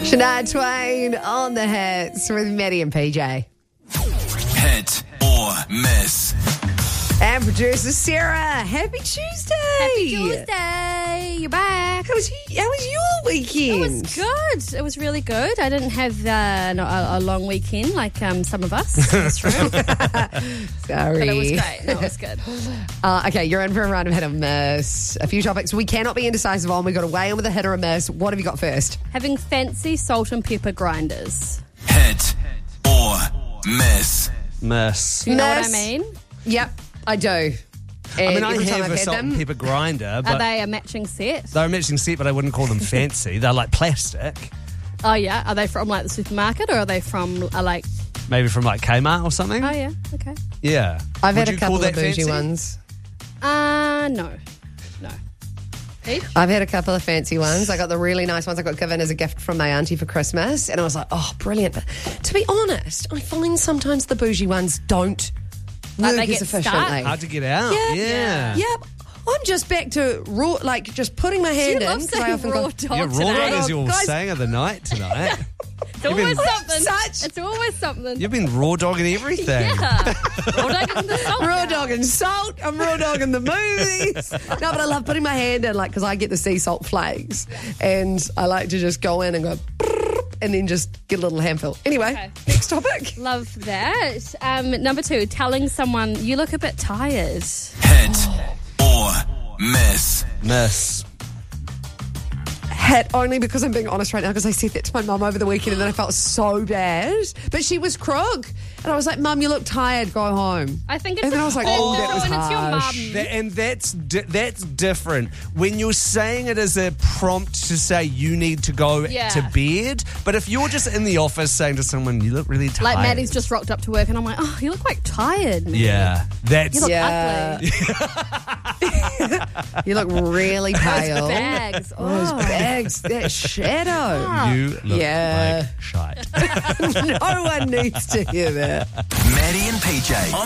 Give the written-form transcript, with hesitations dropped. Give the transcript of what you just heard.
Shania Twain on the hits with Maddie and PJ. Hit or miss. And producer Sarah, happy Tuesday. Happy Tuesday. You're back. How was your weekend? It was good. It was really good. I didn't have a long weekend like some of us in this room. Sorry. But it was great. No, it was good. Okay, you're in for a round of hit or miss. A few topics we cannot be indecisive on. We've got to weigh in with a hit or a miss. What have you got first? Having fancy salt and pepper grinders. Hit or miss. Miss. Do you know what I Miss. mean? Yep, I do. I And mean, I every time have I've a had salt and them, pepper grinder, Are but they a matching set? they're a matching set, but I wouldn't call them fancy. They're like plastic. Oh, yeah. Are they from like the supermarket or are they from like... Maybe from like Kmart or something. Oh, yeah. Okay. Yeah. I've Would had a you call couple of that bougie fancy? ones. No. Peach? I've had a couple of fancy ones. I got the really nice ones I got given as a gift from my auntie for Christmas. And I was like, oh, brilliant. But to be honest, I find sometimes the bougie ones don't work they as get efficiently. stuck? Hard to get out. Yeah. Yeah. Yep. I'm just back to raw, like just putting my hand You in. love 'cause I saying often raw go, dog Your raw today. dog is your Guys- saying of the night tonight. It's always something. such- It's always something. You've been raw dogging everything. Yeah. Raw dog in the salt raw now. dog and salt. I'm raw dog in the movies. No, but I love putting my hand in, like, because I get the sea salt flakes, and I like to just go in and go, brrr, and then just get a little handful. Anyway, Okay. next topic. Love that. Number 2, telling someone you look a bit tired. Hit or miss. Miss. Hit only because I'm being honest right now, because I said that to my mum over the weekend and then I felt so bad. But she was crook. And I was like, Mum, you look tired, go home. I think it's And then I was like, oh, that was when it's your harsh. mum. And that's different. When you're saying it as a prompt to say you need to go Yeah. to bed, but if you're just in the office saying to someone, you look really tired. Like Maddie's just rocked up to work and I'm like, oh, you look quite tired, Maddie. Yeah. That's... You look Yeah. ugly. You look really pale. Bags. Those Oh. bags, that shadow. You look Yeah. like shite. No one needs to hear that. Maddie and PJ.